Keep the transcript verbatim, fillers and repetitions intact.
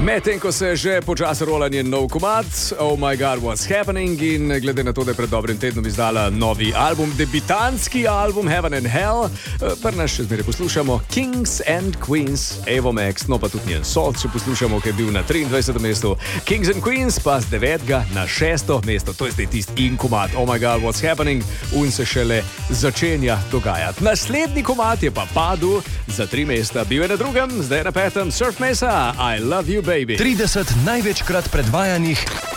Medtem ko se že počasi rola njen nov komad, Oh My God, What's Happening, in glede na to, da je pred dobrim tednom izdala novi album, debitanski album Heaven and Hell, pa nas še zmeraj poslušamo Kings and Queens, Ava Max, no pa tudi njen Salt, če poslušamo, ki je bil na triindvajsetem mestu, Kings and Queens pa z devetega na šesto mesto, to je zdaj tisti in komad Oh My God, What's Happening, un se šele začenja dogajati. Naslednji komad je pa padel za tri mesta, bil je na drugem, zdaj na petem, Surf Mesa, I Love You Baby. trideset največkrat predvajanih